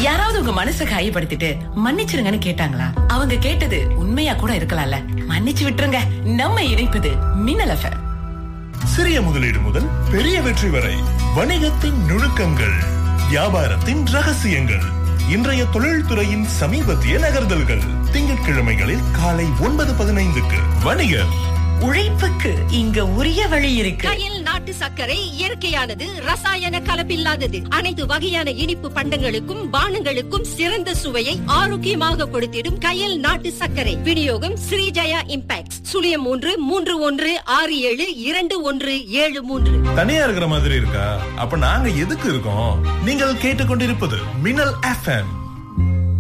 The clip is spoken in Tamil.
யாராவது உங்க மனசை காயப்படுத்திட்டு மன்னிச்சிருங்கன்னு கேட்டாங்களா? அவங்க கேட்டது உண்மையா கூட இருக்கலாம்ல. மன்னிச்சு விட்டுருங்க. நம்ம இணைப்பது மின்னல் FM. சிறிய முதலீடு முதல் பெரிய வெற்றி வரை வணிகத்தின் நுணுக்கங்கள், வியாபாரத்தின் ரகசியங்கள், இன்றைய தொழில்துறையின் சமீபத்திய நகர்தல்கள். திங்கட்கிழமைகளில் காலை 9:15க்கு வணிகர். உழைப்புக்கு இங்க உரிய வழி இருக்கு. கயல் நாட்டு சர்க்கரை இயற்கையானது, ரசாயன கலப்பில்லாதது. அனைத்து வகையான இனிப்பு பண்டங்களுக்கும் பானங்களுக்கும் சிறந்த சுவையை ஆரோக்கியமாக கொடுத்திடும் கயல் நாட்டு சர்க்கரை. விநியோகம் ஸ்ரீஜயா இம்பாக்ட். 0331672173. தனியா இருக்கிற மாதிரி இருக்கா? அப்ப நாங்க எதுக்கு இருக்கோம்? நீங்கள் கேட்டுக்கொண்டிருப்பது மின்னல் FM.